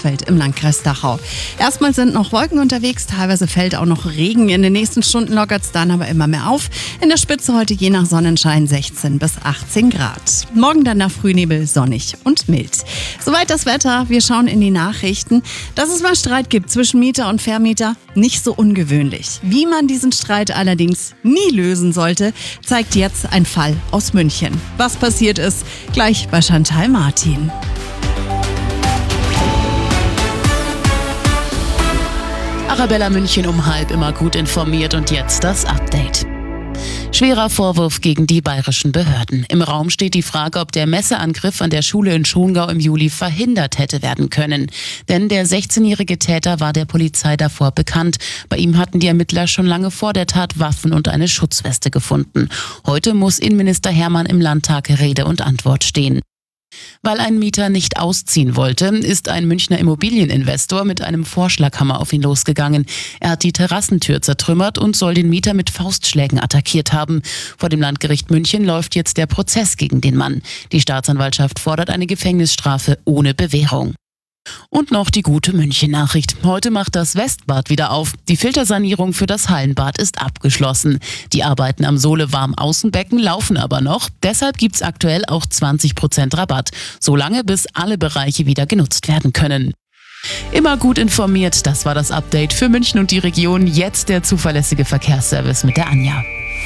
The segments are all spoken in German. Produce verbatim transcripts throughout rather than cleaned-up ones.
Harzfeld im Landkreis Dachau. Erstmal sind noch Wolken unterwegs, teilweise fällt auch noch Regen. In den nächsten Stunden lockert es dann aber immer mehr auf. In der Spitze heute je nach Sonnenschein sechzehn bis achtzehn Grad. Morgen dann nach Frühnebel sonnig und mild. Soweit das Wetter. Wir schauen in die Nachrichten. Dass es mal Streit gibt zwischen Mieter und Vermieter, nicht so ungewöhnlich. Wie man diesen Streit allerdings nie lösen sollte, zeigt jetzt ein Fall aus München. Was passiert ist, gleich bei Chantal Martin. Arabella München um halb, immer gut informiert und jetzt das Update. Schwerer Vorwurf gegen die bayerischen Behörden. Im Raum steht die Frage, ob der Messerangriff an der Schule in Schongau im Juli verhindert hätte werden können. Denn der sechzehnjährige Täter war der Polizei davor bekannt. Bei ihm hatten die Ermittler schon lange vor der Tat Waffen und eine Schutzweste gefunden. Heute muss Innenminister Hermann im Landtag Rede und Antwort stehen. Weil ein Mieter nicht ausziehen wollte, ist ein Münchner Immobilieninvestor mit einem Vorschlaghammer auf ihn losgegangen. Er hat die Terrassentür zertrümmert und soll den Mieter mit Faustschlägen attackiert haben. Vor dem Landgericht München läuft jetzt der Prozess gegen den Mann. Die Staatsanwaltschaft fordert eine Gefängnisstrafe ohne Bewährung. Und noch die gute München-Nachricht. Heute macht das Westbad wieder auf. Die Filtersanierung für das Hallenbad ist abgeschlossen. Die Arbeiten am Sohle-Warm-Außenbecken laufen aber noch. Deshalb gibt's aktuell auch zwanzig Prozent Rabatt. Solange bis alle Bereiche wieder genutzt werden können. Immer gut informiert, das war das Update für München und die Region. Jetzt der zuverlässige Verkehrsservice mit der Anja.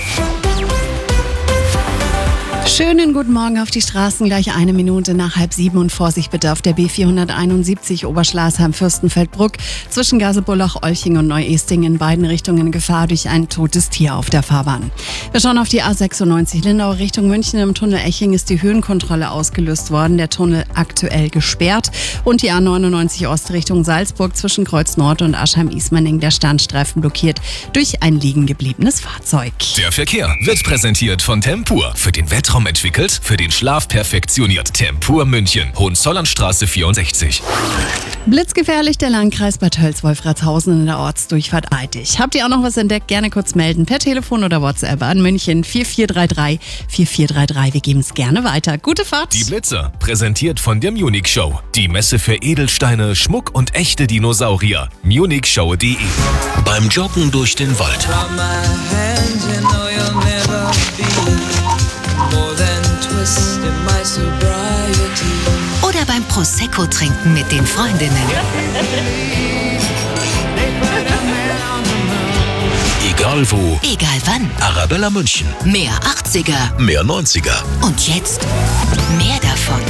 Schönen guten Morgen auf die Straßen, gleich eine Minute nach halb sieben und Vorsicht bitte auf der B vierhunderteinundsiebzig Oberschleißheim-Fürstenfeldbruck zwischen Gasebullach, Olching und Neuesting in beiden Richtungen Gefahr durch ein totes Tier auf der Fahrbahn. Wir schauen auf die A sechsundneunzig Lindau Richtung München. Im Tunnel Eching ist die Höhenkontrolle ausgelöst worden, der Tunnel aktuell gesperrt und die A neunundneunzig Ost Richtung Salzburg zwischen Kreuz Nord und Aschheim-Ismaning der Standstreifen blockiert durch ein liegen gebliebenes Fahrzeug. Der Verkehr wird präsentiert von Tempur. Für den Wettraum entwickelt, für den Schlaf perfektioniert. Tempur München, Hohenzollernstraße vierundsechzig. Blitzgefährlich der Landkreis Bad Tölz-Wolfratshausen in der Ortsdurchfahrt Eitig. Habt ihr auch noch was entdeckt? Gerne kurz melden per Telefon oder WhatsApp an München vier vier drei drei vier vier drei drei. Wir geben es gerne weiter. Gute Fahrt! Die Blitzer, präsentiert von der Munich Show. Die Messe für Edelsteine, Schmuck und echte Dinosaurier. munich show punkt de. Beim Joggen durch den Wald. Oder beim Prosecco trinken mit den Freundinnen. Egal wo, Egal wann. Arabella München. Mehr achtziger. Mehr neunziger. Und jetzt mehr davon.